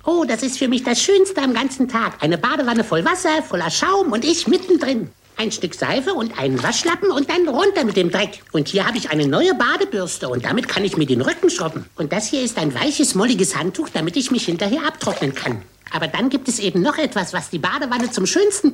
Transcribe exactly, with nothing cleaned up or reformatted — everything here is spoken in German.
Oh, das ist für mich das Schönste am ganzen Tag. Eine Badewanne voll Wasser, voller Schaum und ich mittendrin. Ein Stück Seife und einen Waschlappen und dann runter mit dem Dreck. Und hier habe ich eine neue Badebürste und damit kann ich mir den Rücken schrubben. Und das hier ist ein weiches, molliges Handtuch, damit ich mich hinterher abtrocknen kann. Aber dann gibt es eben noch etwas, was die Badewanne zum schönsten